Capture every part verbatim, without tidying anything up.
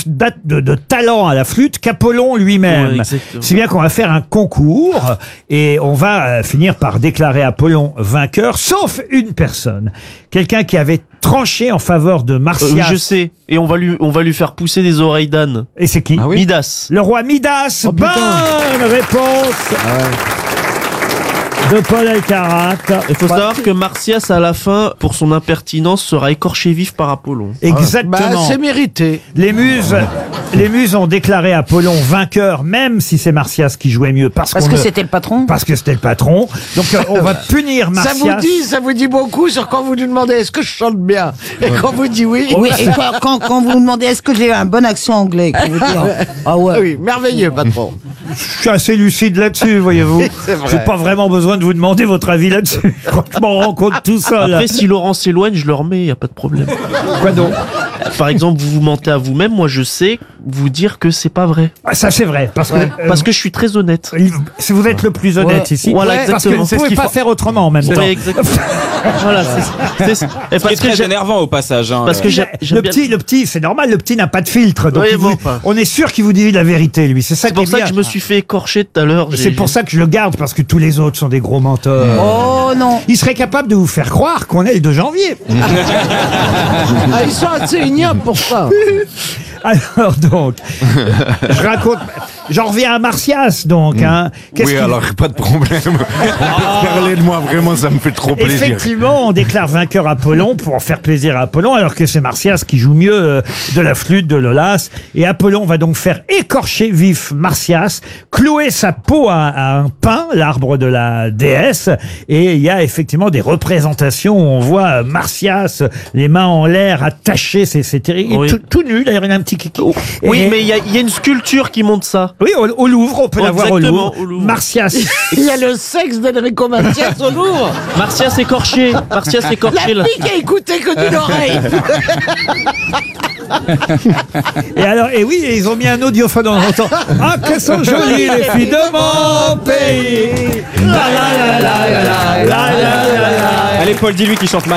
plus de, de, de talent à la flûte qu'Apollon lui-même. Ouais, c'est bien qu'on va faire un concours et on va euh, finir par déclarer Apollon vainqueur, sauf une personne. Quelqu'un qui avait tranché en faveur de Marsyas. Euh, oui, je sais. Et on va lui, on va lui faire pousser des oreilles d'âne. Et c'est qui? Ah oui Midas. Le roi Midas. Oh, Bonne réponse de Paul Elkarat. Il faut savoir que Marsyas, à la fin, pour son impertinence, sera écorché vif par Apollon. Exactement. Bah, c'est mérité. Les muses, les muses ont déclaré Apollon vainqueur, même si c'est Marsyas qui jouait mieux, parce, Parce qu'on que ne- c'était le patron. parce que c'était le patron. Donc euh, on va punir Ça Marsyas. vous dit, ça vous dit beaucoup sur quand vous nous demandez est-ce que je chante bien. Et quand vous dites oui. Oui, et quand, quand, quand vous me demandez est-ce que j'ai un bon accent anglais, que vous dire, ah ouais. Oui, merveilleux, patron. Je suis assez lucide là-dessus, voyez-vous. C'est vrai. J'ai pas vraiment besoin de vous demander votre avis là-dessus. Je crois que je m'en rends compte tout seul. Après, si Laurent s'éloigne, je le remets, il n'y a pas de problème. Quoi donc? Par exemple, vous vous mentez à vous-même, moi je sais vous dire que c'est pas vrai. Ah, ça c'est vrai, parce que Ouais, euh, parce que je suis très honnête. si vous êtes le plus honnête Ouais, ici, voilà, parce que exactement. vous C'est ce pouvez qu'il pas faut- faire autrement en même temps. Ouais, exactement. Voilà, c'est c'est- c'est- et C'est parce que très j'ai- énervant au passage. Hein, parce que j'ai- j'aime Le bien- petit, le petit, c'est normal, le petit n'a pas de filtre, donc Oui, il bon, vous- pas. on est sûr qu'il vous dit la vérité, lui. C'est ça c'est qui est pour ça bien. que je me suis fait écorcher tout à l'heure. C'est pour ça que je le garde, parce que tous les autres sont des gros menteurs. Oh non. Il serait capable de vous faire croire qu'on est le deux janvier. Ah, ils sont assez ignobles pour ça. Alors donc, je raconte, j'en reviens à Marsyas donc. Hein. Qu'est-ce Oui, qu'il- alors pas de problème. Parlez de moi, vraiment, ça me fait trop plaisir. Effectivement, on déclare vainqueur Apollon pour faire plaisir à Apollon, alors que c'est Marsyas qui joue mieux euh, de la flûte, de l'olas. Et Apollon va donc faire écorcher vif Marsyas, clouer sa peau à, à un pin, l'arbre de la déesse. Et il y a effectivement des représentations où on voit euh, Marsyas, les mains en l'air, attaché, c'est c'est terrible. Oui. Tout, tout nu, d'ailleurs, il y a un petit kiki. Oui, Et- mais il y, a- il y a une sculpture qui montre ça. Oui, au, au Louvre, on peut Oh, la voir au exactement, Louvre. au Louvre. Marsyas. Il y a le sexe d'Enrico Macias au Louvre. Marsyas écorché. Marsyas écorché, La là. fille qui a écouté que d'une oreille. Et alors, et oui, et ils ont mis un audiophone en entend. Ah, qu'elles sont jolies les filles de mon pays. La la la la la la la la la la. Allez, Paul, dis-lui qu'il chante mal.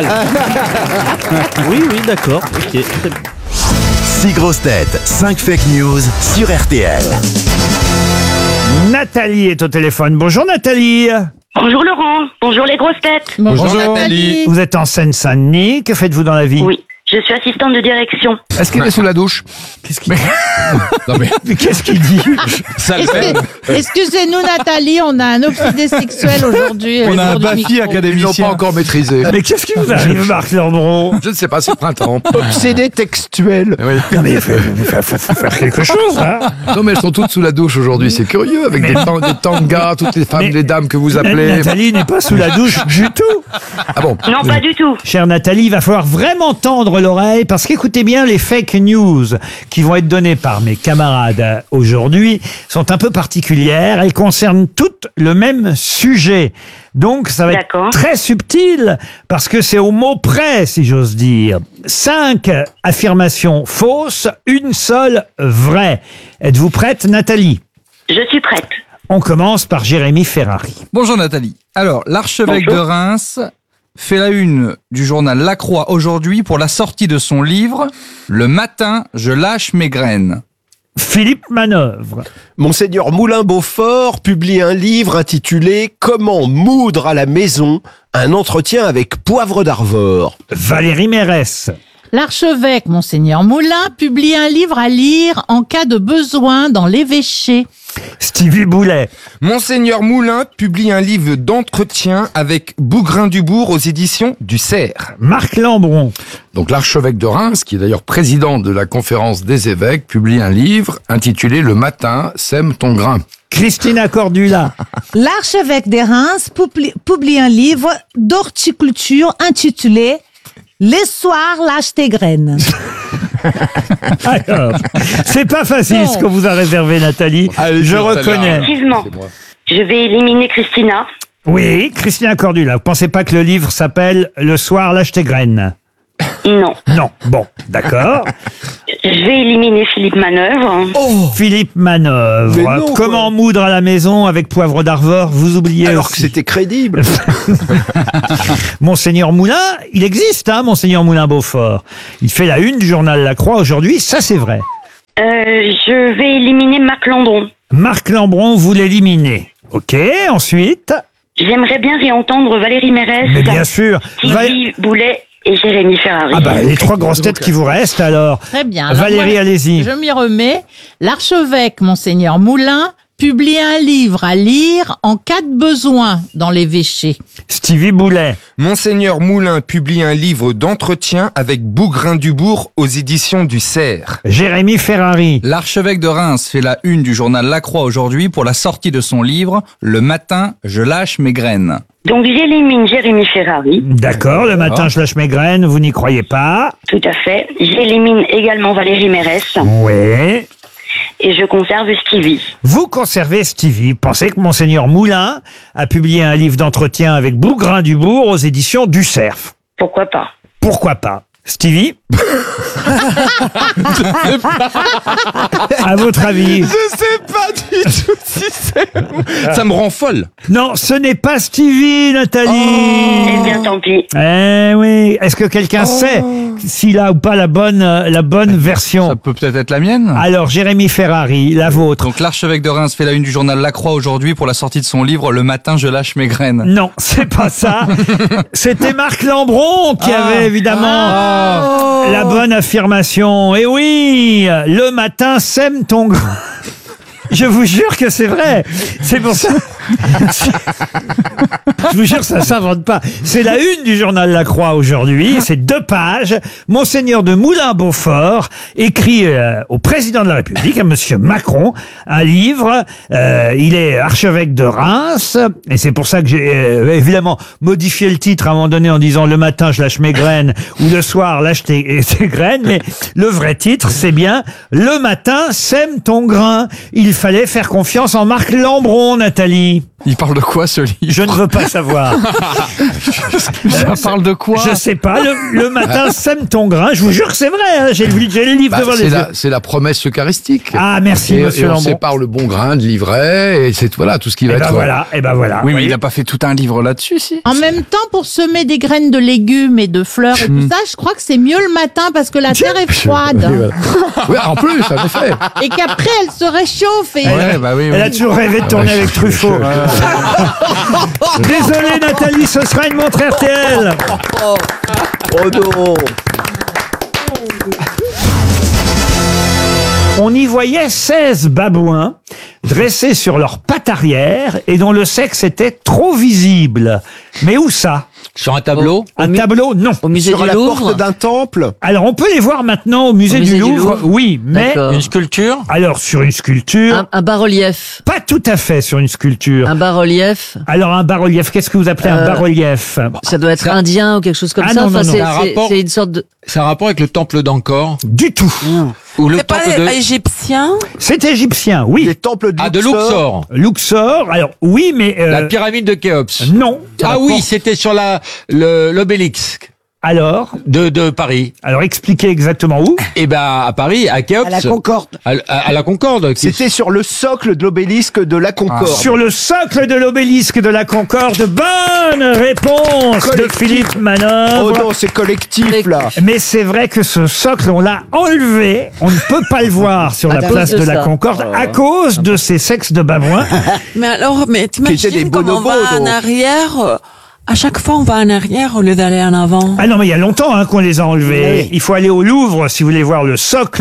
Oui, oui, d'accord. Ok. Très bien. six grosses têtes, cinq fake news sur R T L. Nathalie est au téléphone. Bonjour Nathalie. Bonjour Laurent, bonjour les grosses têtes. Bonjour Nathalie. Vous êtes en Seine-Saint-Denis. Que faites-vous dans la vie? Oui, je suis assistante de direction. Est-ce qu'il est sous la douche? Qu'est-ce qu'il Non mais, mais qu'est-ce qu'il dit? ça le Excuse- fait. Excusez-nous Nathalie, on a un obsédé sexuel aujourd'hui. On a un autour du Bafi micro. Ils n'ont pas académicien. encore maîtrisé. Mais qu'est-ce qui vous arrive, Marc Lambron? Je ne sais pas, c'est printemps. Obsédé textuel. Oui. Non mais il faut, il faut- faut- faut faire quelque chose, hein. Non mais elles sont toutes sous la douche aujourd'hui, c'est curieux, avec des, tang- des tangas, toutes les femmes, Mais- les dames que vous appelez. Nathalie n'est pas sous la douche du tout. Ah bon? Non, pas du tout. Chère Nathalie, il va falloir vraiment tendre l'oreille parce qu'écoutez bien, les fake news qui vont être données par mes camarades aujourd'hui sont un peu particulières. Elles concernent toutes le même sujet. Donc ça va être D'accord. très subtil parce que c'est au mot près, si j'ose dire. Cinq affirmations fausses, une seule vraie. Êtes-vous prête, Nathalie? Je suis prête. On commence par Jérémy Ferrari. Bonjour Nathalie. Alors, l'archevêque Bonjour. de Reims fait la une du journal La Croix aujourd'hui pour la sortie de son livre « Le matin, je lâche mes graines Philippe Manœuvre. Monseigneur Moulin-Beaufort publie un livre intitulé « Comment moudre à la maison un entretien avec Poivre d'Arvor ». Valérie Mérès. L'archevêque, Monseigneur Moulin, publie un livre à lire en cas de besoin dans l'évêché. Stevie Boulet. ». Monseigneur Moulin publie un livre d'entretien avec Bougrain-Dubourg aux éditions du Cerf. Marc Lambron. Donc l'archevêque de Reims, qui est d'ailleurs président de la conférence des évêques, publie un livre intitulé « Le matin, sème ton grain ». Christina Cordula. L'archevêque des Reims publie, publie un livre d'horticulture intitulé « Les soirs, lâche tes graines Alors, c'est pas facile ce qu'on vous a réservé, Nathalie. Allez, Je c'est reconnais. Effectivement. Je vais éliminer Christina. Oui, Christina Cordula. Vous pensez pas que le livre s'appelle Le soir, lâche tes graines? Non. Non. Bon, d'accord. Je vais éliminer Philippe Manœuvre. Philippe Manœuvre. Mais non, Comment quoi. moudre à la maison avec Poivre d'Arvor? Vous oubliez Alors que aussi. c'était crédible. Monseigneur Moulin, il existe, hein, Monseigneur Moulin-Beaufort. Il fait la une du journal La Croix aujourd'hui, ça c'est vrai. je vais éliminer Marc Lambron. Marc Lambron, vous l'éliminez. Ok, ensuite. J'aimerais bien réentendre Valérie Mérès, Mais bien sûr. Sylvie Boulet et Jérémy Ferrari. Ah bah, les trois grosses têtes qui vous restent alors. Très bien. Alors, Valérie, moi, allez-y. Je m'y remets. L'archevêque, Monseigneur Moulin, publie un livre à lire en cas de besoin dans l'évêché. Stevie Boulet. Monseigneur Moulin publie un livre d'entretien avec Bougrain-Dubourg aux éditions du Cerf. Jérémy Ferrari. L'archevêque de Reims fait la une du journal La Croix aujourd'hui pour la sortie de son livre « Le matin, je lâche mes graines ». Donc j'élimine Jérémy Ferrari. D'accord, le matin je lâche mes graines, vous n'y croyez pas. Tout à fait. J'élimine également Valérie Mérès. Oui. Et je conserve Stevie. Vous conservez Stevie. Pensez que Monseigneur Moulin a publié un livre d'entretien avec Bougrain-Dubourg aux éditions du Cerf. Pourquoi pas? Pourquoi pas? Stevie? À votre avis? Je sais pas du tout si c'est... Ça me rend folle. Non, ce n'est pas Stevie, Nathalie. Oh. Eh bien, tant pis. Eh oui. Est-ce que quelqu'un oh. sait s'il a ou pas la bonne, la bonne version? Ça peut peut-être être la mienne. Alors, Jérémy Ferrari, la vôtre. Donc, l'archevêque de Reims fait la une du journal La Croix aujourd'hui pour la sortie de son livre « Le matin, je lâche mes graines ». Non, c'est pas ça. C'était Marc Lambron qui ah. avait évidemment ah. la bonne affirmation. Et oui, le matin, sème ton grain. Je vous jure que c'est vrai. C'est pour ça. Je vous jure, ça s'invente pas. C'est la une du journal La Croix aujourd'hui. C'est deux pages. Monseigneur de Moulin-Beaufort écrit euh, au président de la République, à Monsieur Macron, un livre. Euh, il est archevêque de Reims. Et c'est pour ça que j'ai euh, évidemment modifié le titre à un moment donné en disant le matin, je lâche mes graines ou le soir, lâche tes, tes graines. Mais le vrai titre, c'est bien le matin, sème ton grain. Il fallait faire confiance en Marc Lambron, Nathalie. Il parle de quoi, ce livre? Je ne veux pas savoir. Ça parle de quoi? Je sais pas. Le, le matin, sème ton grain. Je vous jure que c'est vrai. Hein. J'ai le, j'ai le livre bah, devant les la, yeux. C'est la promesse eucharistique. Ah, merci, et, monsieur et on Lambron. sépare le bon grain de l'ivraie et c'est voilà tout ce qui va et être. Ben voilà. Et ben voilà. Oui, mais il n'a pas fait tout un livre là-dessus, si. En même temps, pour semer des graines de légumes et de fleurs et tout ça, je crois que c'est mieux le matin parce que la terre est froide. Oui, en plus, en effet. Et qu'après, elle se réchauffe. Et... Ouais, bah oui, oui. Elle a toujours rêvé de tourner avec Truffaut. Désolé Nathalie, ce sera une montre R T L. Oh non. On y voyait seize babouins dressés sur leurs pattes arrière et dont le sexe était trop visible. Mais où ça? Sur un tableau? Un tableau, non. Au musée Sur du la Louvre? porte d'un temple? Alors, on peut les voir maintenant au musée, Au musée du, du Louvre, Louvre. oui, mais... D'accord. Une sculpture? Alors, sur une sculpture... Un, un bas-relief. Pas tout à fait sur une sculpture. Un bas-relief. Alors, un bas-relief, qu'est-ce que vous appelez un Euh, bas-relief? Ça doit être indien ou quelque chose comme Ah ça. non, non, non. c'est, C'est un c'est- rapport- c'est une sorte de... C'est un rapport avec le temple d'Angkor? Du tout. Ou le C'est pas temple de... égyptien? C'est égyptien, oui. Les temples de Ah, de Luxor? Luxor. Luxor, alors oui, mais... euh, La pyramide de Khéops. non. Ah oui, c'était sur la le- l'obélisque Alors de, de Paris. Alors, expliquez exactement où. Eh ben à Paris, à Khéops. À la Concorde. À, à- à la Concorde. qui- C'était sur le socle de l'obélisque de la Concorde. Sur le socle de l'obélisque de la Concorde. Bonne réponse de Collectif. Philippe Oh Manœuvre. non, c'est collectif là. Mais c'est vrai que ce socle, on l'a enlevé. On ne peut pas le voir sur À la cause place de de la ça. Concorde à cause de ces sexes de babouins. Mais alors, mais Qui étaient des t'imagines comme on bonobos, va en donc. arrière euh, À chaque fois, on va en arrière au lieu d'aller en avant. Ah non, mais il y a longtemps hein, qu'on les a enlevés. Oui. Il faut aller au Louvre si vous voulez voir le socle